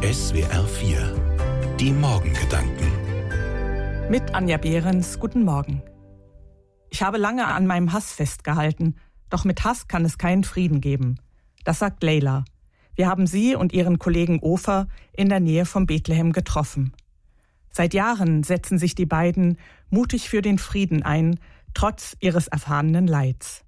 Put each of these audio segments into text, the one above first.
SWR 4. Die Morgengedanken. Mit Anja Behrens, guten Morgen. Ich habe lange an meinem Hass festgehalten, doch mit Hass kann es keinen Frieden geben. Das sagt Leila. Wir haben sie und ihren Kollegen Ofer in der Nähe von Bethlehem getroffen. Seit Jahren setzen sich die beiden mutig für den Frieden ein, trotz ihres erfahrenen Leids.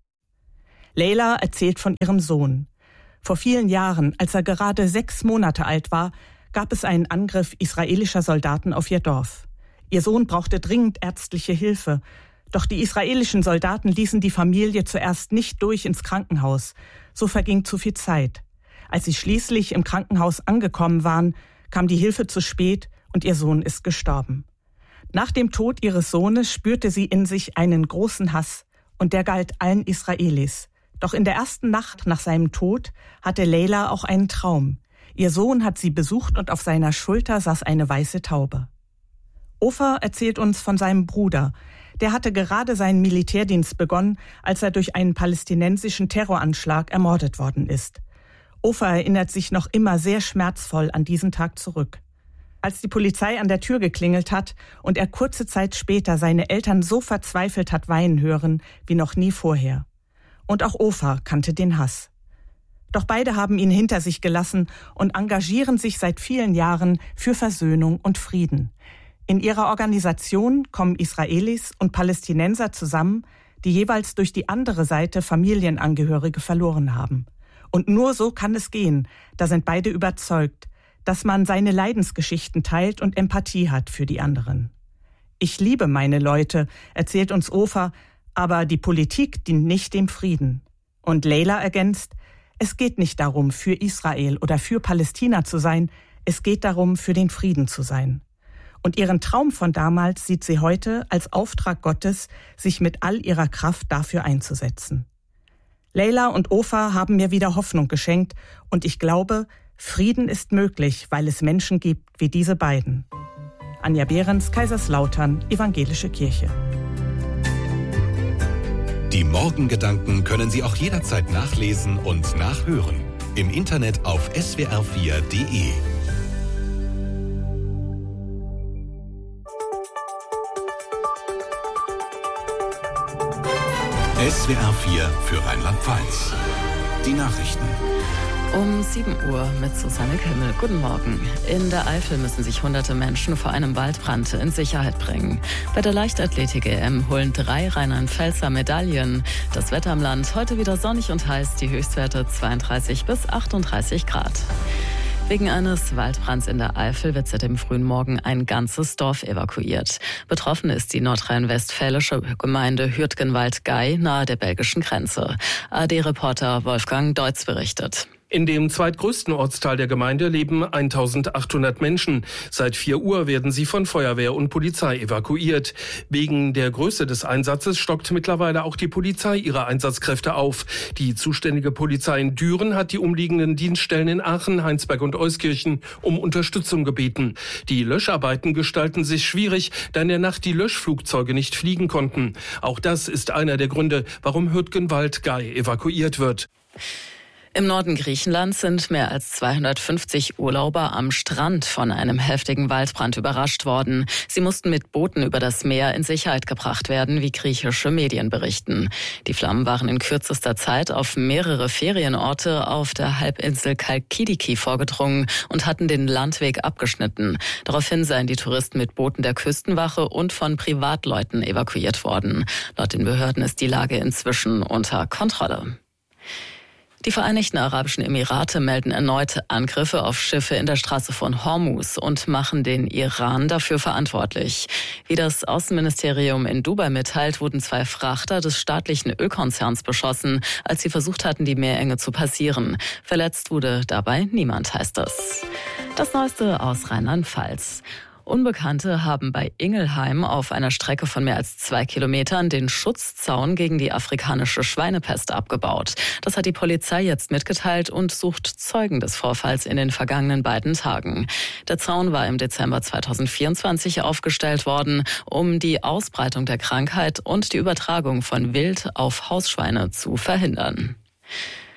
Leila erzählt von ihrem Sohn. Vor vielen Jahren, als er gerade 6 Monate alt war, gab es einen Angriff israelischer Soldaten auf ihr Dorf. Ihr Sohn brauchte dringend ärztliche Hilfe, doch die israelischen Soldaten ließen die Familie zuerst nicht durch ins Krankenhaus. So verging zu viel Zeit. Als sie schließlich im Krankenhaus angekommen waren, kam die Hilfe zu spät und ihr Sohn ist gestorben. Nach dem Tod ihres Sohnes spürte sie in sich einen großen Hass und der galt allen Israelis. Doch in der ersten Nacht nach seinem Tod hatte Leila auch einen Traum. Ihr Sohn hat sie besucht und auf seiner Schulter saß eine weiße Taube. Ofer erzählt uns von seinem Bruder. Der hatte gerade seinen Militärdienst begonnen, als er durch einen palästinensischen Terroranschlag ermordet worden ist. Ofer erinnert sich noch immer sehr schmerzvoll an diesen Tag zurück. Als die Polizei an der Tür geklingelt hat und er kurze Zeit später seine Eltern so verzweifelt hat weinen hören wie noch nie vorher. Und auch Ofer kannte den Hass. Doch beide haben ihn hinter sich gelassen und engagieren sich seit vielen Jahren für Versöhnung und Frieden. In ihrer Organisation kommen Israelis und Palästinenser zusammen, die jeweils durch die andere Seite Familienangehörige verloren haben. Und nur so kann es gehen, da sind beide überzeugt, dass man seine Leidensgeschichten teilt und Empathie hat für die anderen. Ich liebe meine Leute, erzählt uns Ofer, aber die Politik dient nicht dem Frieden. Und Leila ergänzt, es geht nicht darum, für Israel oder für Palästina zu sein, es geht darum, für den Frieden zu sein. Und ihren Traum von damals sieht sie heute als Auftrag Gottes, sich mit all ihrer Kraft dafür einzusetzen. Leila und Ofer haben mir wieder Hoffnung geschenkt und ich glaube, Frieden ist möglich, weil es Menschen gibt wie diese beiden. Anja Behrens, Kaiserslautern, Evangelische Kirche. Die Morgengedanken können Sie auch jederzeit nachlesen und nachhören. Im Internet auf swr4.de. SWR 4 für Rheinland-Pfalz. Die Nachrichten. Um 7 Uhr mit Susanne Kimmel. Guten Morgen. In der Eifel müssen sich hunderte Menschen vor einem Waldbrand in Sicherheit bringen. Bei der Leichtathletik-EM holen 3 Rheinland-Pfälzer Medaillen. Das Wetter im Land heute wieder sonnig und heiß, die Höchstwerte 32 bis 38 Grad. Wegen eines Waldbrands in der Eifel wird seit dem frühen Morgen ein ganzes Dorf evakuiert. Betroffen ist die nordrhein-westfälische Gemeinde Hürtgenwald-Gey nahe der belgischen Grenze. ARD-Reporter Wolfgang Deutz berichtet. In dem zweitgrößten Ortsteil der Gemeinde leben 1800 Menschen. Seit 4 Uhr werden sie von Feuerwehr und Polizei evakuiert. Wegen der Größe des Einsatzes stockt mittlerweile auch die Polizei ihre Einsatzkräfte auf. Die zuständige Polizei in Düren hat die umliegenden Dienststellen in Aachen, Heinsberg und Euskirchen um Unterstützung gebeten. Die Löscharbeiten gestalten sich schwierig, da in der Nacht die Löschflugzeuge nicht fliegen konnten. Auch das ist einer der Gründe, warum Hürtgenwald-Gey evakuiert wird. Im Norden Griechenlands sind mehr als 250 Urlauber am Strand von einem heftigen Waldbrand überrascht worden. Sie mussten mit Booten über das Meer in Sicherheit gebracht werden, wie griechische Medien berichten. Die Flammen waren in kürzester Zeit auf mehrere Ferienorte auf der Halbinsel Kalkidiki vorgedrungen und hatten den Landweg abgeschnitten. Daraufhin seien die Touristen mit Booten der Küstenwache und von Privatleuten evakuiert worden. Laut den Behörden ist die Lage inzwischen unter Kontrolle. Die Vereinigten Arabischen Emirate melden erneut Angriffe auf Schiffe in der Straße von Hormuz und machen den Iran dafür verantwortlich. Wie das Außenministerium in Dubai mitteilt, wurden 2 Frachter des staatlichen Ölkonzerns beschossen, als sie versucht hatten, die Meerenge zu passieren. Verletzt wurde dabei niemand, heißt es. Das Neueste aus Rheinland-Pfalz. Unbekannte haben bei Ingelheim auf einer Strecke von mehr als 2 Kilometern den Schutzzaun gegen die afrikanische Schweinepest abgebaut. Das hat die Polizei jetzt mitgeteilt und sucht Zeugen des Vorfalls in den vergangenen beiden Tagen. Der Zaun war im Dezember 2024 aufgestellt worden, um die Ausbreitung der Krankheit und die Übertragung von Wild auf Hausschweine zu verhindern.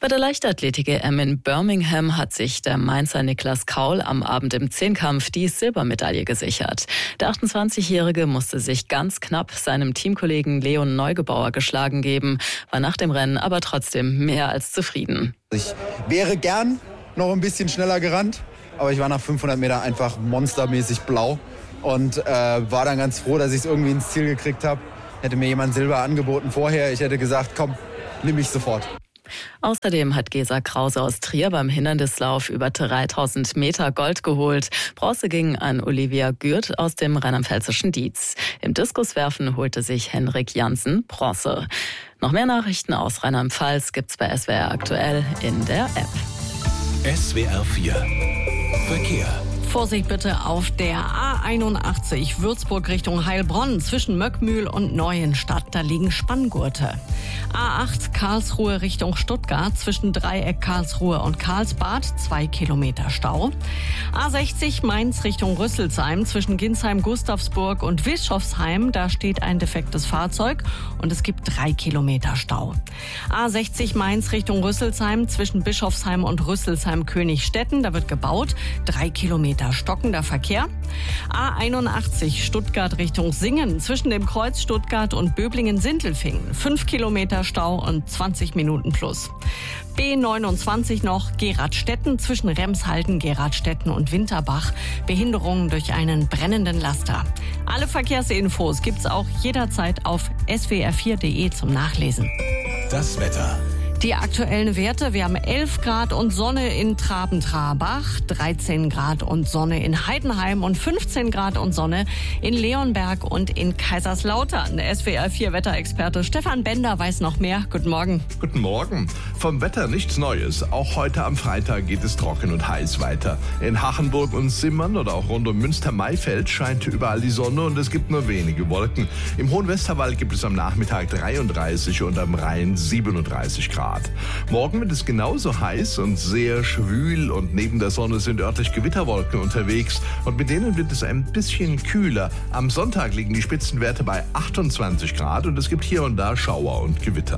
Bei der Leichtathletik-EM in Birmingham hat sich der Mainzer Niklas Kaul am Abend im Zehnkampf die Silbermedaille gesichert. Der 28-Jährige musste sich ganz knapp seinem Teamkollegen Leon Neugebauer geschlagen geben, war nach dem Rennen aber trotzdem mehr als zufrieden. Ich wäre gern noch ein bisschen schneller gerannt, aber ich war nach 500 Meter einfach monstermäßig blau und war dann ganz froh, dass ich es irgendwie ins Ziel gekriegt habe. Hätte mir jemand Silber angeboten vorher, ich hätte gesagt, komm, nimm mich sofort. Außerdem hat Gesa Krause aus Trier beim Hindernislauf über 3000 Meter Gold geholt. Bronze ging an Olivia Gürt aus dem rheinland-pfälzischen Dietz. Im Diskuswerfen holte sich Henrik Jansen Bronze. Noch mehr Nachrichten aus Rheinland-Pfalz gibt's bei SWR aktuell in der App. SWR 4 Verkehr. Vorsicht bitte auf der A81 Würzburg Richtung Heilbronn zwischen Möckmühl und Neuenstadt. Da liegen Spanngurte. A8 Karlsruhe Richtung Stuttgart zwischen Dreieck Karlsruhe und Karlsbad 2 Kilometer Stau. A60 Mainz Richtung Rüsselsheim zwischen Ginsheim, Gustavsburg und Bischofsheim. Da steht ein defektes Fahrzeug und es gibt 3 Kilometer Stau. A60 Mainz Richtung Rüsselsheim zwischen Bischofsheim und Rüsselsheim-Königstetten. Da wird gebaut. 3 Kilometer stockender Verkehr. A81 Stuttgart Richtung Singen zwischen dem Kreuz Stuttgart und Böblingen-Sindelfingen. 5 Kilometer Stau und 20 Minuten plus. B29 noch Geradstetten zwischen Remshalden, Geradstetten und Winterbach. Behinderungen durch einen brennenden Laster. Alle Verkehrsinfos gibt's auch jederzeit auf swr4.de zum Nachlesen. Das Wetter. Die aktuellen Werte, wir haben 11 Grad und Sonne in Traben-Trarbach, 13 Grad und Sonne in Heidenheim und 15 Grad und Sonne in Leonberg und in Kaiserslautern. Der SWR4-Wetterexperte Stefan Bender weiß noch mehr. Guten Morgen. Guten Morgen. Vom Wetter nichts Neues. Auch heute am Freitag geht es trocken und heiß weiter. In Hachenburg und Simmern oder auch rund um Münster-Maifeld scheint überall die Sonne und es gibt nur wenige Wolken. Im Hohen Westerwald gibt es am Nachmittag 33 und am Rhein 37 Grad. Morgen wird es genauso heiß und sehr schwül und neben der Sonne sind örtlich Gewitterwolken unterwegs und mit denen wird es ein bisschen kühler. Am Sonntag liegen die Spitzenwerte bei 28 Grad und es gibt hier und da Schauer und Gewitter.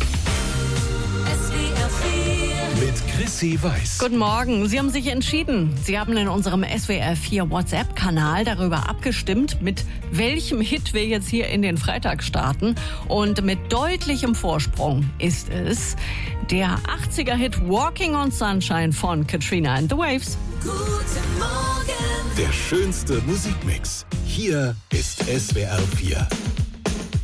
Mit Chrissy Weiß. Guten Morgen. Sie haben sich entschieden. Sie haben in unserem SWR4 WhatsApp-Kanal darüber abgestimmt, mit welchem Hit wir jetzt hier in den Freitag starten. Und mit deutlichem Vorsprung ist es der 80er-Hit Walking on Sunshine von Katrina and the Waves. Guten Morgen. Der schönste Musikmix. Hier ist SWR 4.